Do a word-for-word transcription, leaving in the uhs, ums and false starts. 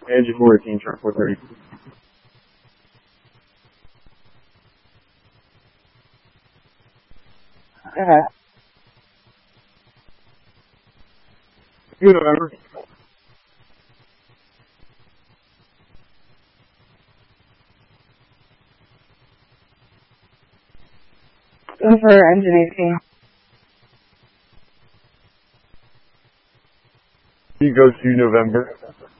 Engine fourteen, chart four thirty. Okay. Good November. Go for engine eighteen. You go to November.